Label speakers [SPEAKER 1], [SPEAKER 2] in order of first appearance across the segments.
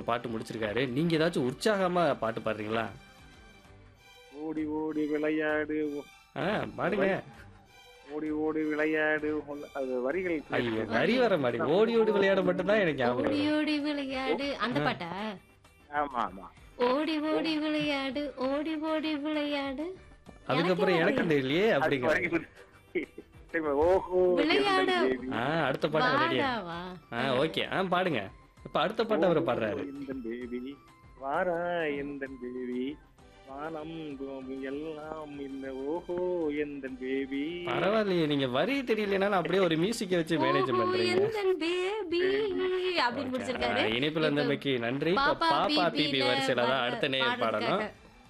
[SPEAKER 1] பாட்டு முடிச்சிருக்காரு. நீங்க ஏதாச்சும் உற்சாகமா பாட்டு பாடுறீங்களா?
[SPEAKER 2] ஓடி ஓடி விளையாடு
[SPEAKER 1] ஆ பாடுங்க.
[SPEAKER 2] ஓடி ஓடி விளையாடு அது வரிகள்
[SPEAKER 1] ஐயோ! வரி வர மாட்டேங்குது. ஓடி ஓடி விளையாட மட்டும் தான் எனக்கு ஞாபகம்
[SPEAKER 3] ஓடி
[SPEAKER 1] வரும்.
[SPEAKER 3] ஓடி விளையாடு அந்த பாட்டா?
[SPEAKER 2] ஆமா ஆமா
[SPEAKER 3] ஓடி ஓடி விளையாடு ஓடி ஓடி விளையாடு.
[SPEAKER 1] அதுக்கப்புறம்
[SPEAKER 3] எனக்கே
[SPEAKER 1] எனக்கு தெரியலையே
[SPEAKER 2] அது
[SPEAKER 1] அப்படிங்கிற.
[SPEAKER 2] வரிகள். சரி, ஓஹோ
[SPEAKER 3] விளையாடு.
[SPEAKER 2] எந்தன் தேவி.
[SPEAKER 1] அடுத்த பாட்டு ரெடியா?
[SPEAKER 3] வாடாவா?
[SPEAKER 1] ஓகே. பாடுங்க. இப்ப அடுத்த பாட்டு அவரு பாடுறாரு.
[SPEAKER 2] எந்தன் தேவி வாரா எந்தன் தேவி வானம் பூமி எல்லாம் இந்த ஓஹோ எந்தன் தேவி.
[SPEAKER 1] பரவாயில்லையே, நீங்க வரி தெரியலனாலும் அப்படியே ஒரு மியூசிக்கை வச்சு மேனேஜ்
[SPEAKER 3] ஓஹோ,
[SPEAKER 1] பண்றீங்க.
[SPEAKER 3] எந்தன் பேபி அப்படின்னு முடிச்சிருக்காரு.
[SPEAKER 1] இணைப்புல இருந்தமைக்கு நன்றி. இப்ப
[SPEAKER 3] பாப்பா
[SPEAKER 1] பாப்பா பிபி
[SPEAKER 3] பிபில
[SPEAKER 1] வரிசையில தான் அடுத்த நேயர் பாடணும்.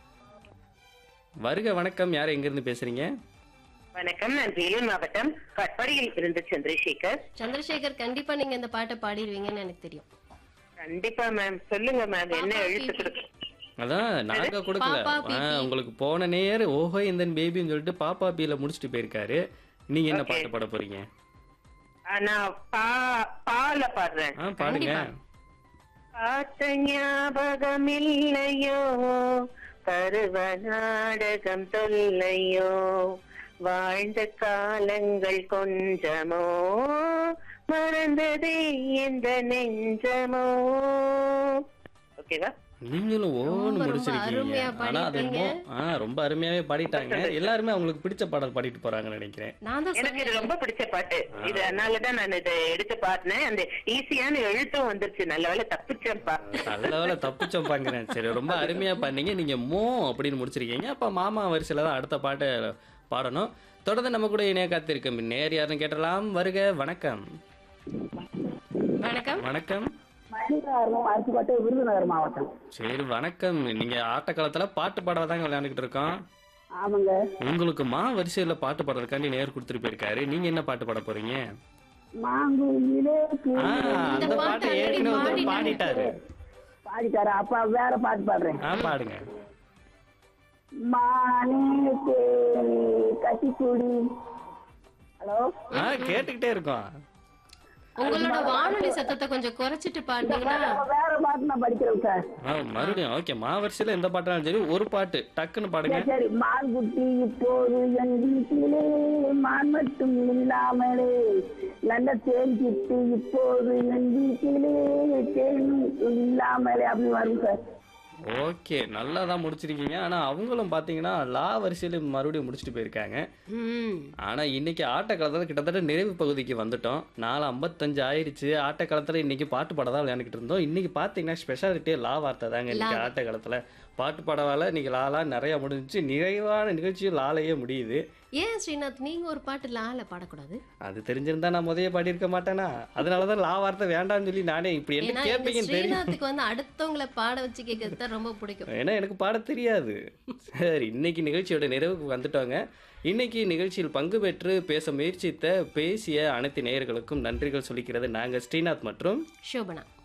[SPEAKER 1] வருக வணக்கம். யார் எங்க இருந்து பேசுறீங்க?
[SPEAKER 4] வணக்கம், நான் வேலூர் மாவட்டம் கட்பாடியில் இருந்து சந்திரசேகர்.
[SPEAKER 3] சந்திரசேகர், கண்டிப்பா நீங்க இந்த பாட்டை பாடிடுவீங்கன்னு எனக்கு தெரியும்.
[SPEAKER 4] கண்டிப்பா மேம், சொல்லுங்க மேம், என்ன
[SPEAKER 3] பாப்பா
[SPEAKER 4] எழுத்து
[SPEAKER 3] பிபி.
[SPEAKER 4] கொடுக்க?
[SPEAKER 1] அதான் நாங்க கொடுக்கல.
[SPEAKER 3] பாப்பா பிபி.
[SPEAKER 1] உங்களுக்கு போன நேர் ஓஹோ இந்த பேபின்னு சொல்லிட்டு பாப்பா பில முடிச்சிட்டு போயிருக்காரு. நீங்க என்ன
[SPEAKER 4] Okay.
[SPEAKER 1] பாட்டு பாட போறீங்க?
[SPEAKER 4] நான் பால பாடுறேன்.
[SPEAKER 1] பாடுங்க.
[SPEAKER 4] பாட்ட ஞாபகம் இல்லையோ, பருவ நாடகம் தொல்லையோ, வாழ்ந்த காலங்கள் கொஞ்சமோ, மறந்ததே எந்த நெஞ்சமோ. ஓகேவா?
[SPEAKER 1] நீங்களும் ஓன்னு
[SPEAKER 3] ரொம்ப
[SPEAKER 1] முடிச்சிருக்கீங்க.
[SPEAKER 3] அருமையா
[SPEAKER 1] ஆனா அது
[SPEAKER 3] பாடிட்டீங்க.
[SPEAKER 1] ரொம்ப அருமையாவே பாடிட்டாங்க. எல்லாருமே அவங்களுக்கு பிடிச்ச பாடல் பாடிட்டு போறாங்கன்னு நினைக்கிறேன்.
[SPEAKER 3] நான் தான்
[SPEAKER 4] எனக்கு இது
[SPEAKER 3] சொன்னேன்.
[SPEAKER 4] ரொம்ப பிடிச்ச பாட்டு. இது அதனாலதான் நான் இதை எடுத்து பாடினேன். அந்த ஈஸியான எழுத்தும் வந்துருச்சு. நல்ல வேளை தப்பிச்சேன்ப்பா.
[SPEAKER 1] நல்ல வேளை தப்பிச்சோம் பாங்கிறேன். சரி, ரொம்ப அருமையா பண்ணீங்க. நீங்க மோ அப்படின்னு முடிச்சிருக்கீங்க. அப்ப மாமா வரிசையில தான் அடுத்த பாட்டு பாடணும். தொடர்ந்து நம்ம கூட இணைய காத்திருக்கும் நேர் யாருன்னு கேட்டலாம். வருக வணக்கம்.
[SPEAKER 3] வணக்கம்.
[SPEAKER 1] வணக்கம்.
[SPEAKER 5] அரிசிக்கோட்டை விருதுநகர் மாவட்டம்.
[SPEAKER 1] சரி வணக்கம். நீங்க ஆட்டக்காலத்துல பாட்டு பாடதாங்க விளையாண்டுக்கிட்டு இருக்கோம்.
[SPEAKER 5] ஆமாங்க.
[SPEAKER 1] உங்களுக்கு வரிசையில பாட்டு பாடுறதுக்காண்டி நேர் கொடுத்துட்டு போயிருக்காரு. நீங்க என்ன பாட்டு பாட போறீங்க?
[SPEAKER 5] மாங்குயிலே
[SPEAKER 1] அந்த பாட்டு
[SPEAKER 3] பாட்டு
[SPEAKER 1] ஏற்கனவே
[SPEAKER 3] already
[SPEAKER 1] ஒருத்தர் பாடிட்டாரு.
[SPEAKER 5] பாடிட்டாரு. அப்ப வேற பாட்டு பாடுறேன்.
[SPEAKER 1] பாடுங்க.
[SPEAKER 5] மானே தேனே கட்டிக்குடி. ஹலோ,
[SPEAKER 1] கேட்டுக்கிட்டே இருக்கோம்.
[SPEAKER 3] உங்களோட வானொலி சத்தத்தை கொஞ்சம் குறைச்சிட்டு பாடுனீங்கன்னா.
[SPEAKER 5] வேற பாட்டு நான் படிக்கிறேன் சார்.
[SPEAKER 1] மறுபடியும் ஓகே. வரிசையில எந்த பாட்டாலும் சரி ஒரு பாட்டு டக்குன்னு பாடுங்க.
[SPEAKER 5] சரி, மான்குட்டி இப்போது என் வீட்டிலே மான் மட்டும் இல்லாமலே, நல்ல தேன் கிட்டு இப்போது என் வீட்டிலே தேன் இல்லாமலே அப்படின்னு வரும் சார்.
[SPEAKER 1] ஓகே, நல்லா தான் முடிச்சிருக்கீங்க. ஆனா அவங்களும் பாத்தீங்கன்னா லா வரிசையில மறுபடியும் முடிச்சுட்டு போயிருக்காங்க. ஆனா இன்னைக்கு ஆட்டக்காலத்துல கிட்டத்தட்ட நிறைவு பகுதிக்கு வந்துட்டோம். 4:55 ஆயிடுச்சு. ஆட்டக்காலத்துல இன்னைக்கு பாட்டு பாட தான் விளையாண்டுக்கிட்டு இருந்தோம். இன்னைக்கு பாத்தீங்கன்னா ஸ்பெஷாலிட்டியே லா வார்த்தை தாங்க. இன்னைக்கு ஆட்டக்காலத்துல பாட்டு பாடவால இன்னைக்கு லாலா நிறைய முடிஞ்சிச்சு. நிறைவான நிகழ்ச்சியும் லாலையே முடியுது.
[SPEAKER 3] ஏன் ஸ்ரீநாத், நீங்க ஒரு பாட்டு லால பாடக்கூடாது?
[SPEAKER 1] அது தெரிஞ்சிருந்தா நான் முதல்ல பாடியிருக்க மாட்டேனா? அதனாலதான் லா வார்த்தை வேண்டாம்னு சொல்லி நானே இப்படி என்ன
[SPEAKER 3] ஏன்னா
[SPEAKER 1] கேட்பீங்கன்னு தெரியும்.
[SPEAKER 3] ஸ்ரீநாத்துக்கு வந்து அடுத்தவங்களை பாட வச்சு கேட்கறது தான் ரொம்ப பிடிக்கும்.
[SPEAKER 1] ஏன்னா எனக்கு பாட தெரியாது. சரி, இன்னைக்கு நிகழ்ச்சியோட நிறைவுக்கு வந்துட்டோங்க. இன்னைக்கு நிகழ்ச்சியில் பங்கு பெற்று பேச முயற்சித்த பேசிய அனைத்து நேயர்களுக்கும் நன்றிகள் சொல்லிக்கிறது நாங்கள் ஸ்ரீநாத் மற்றும்
[SPEAKER 3] ஷோபனா.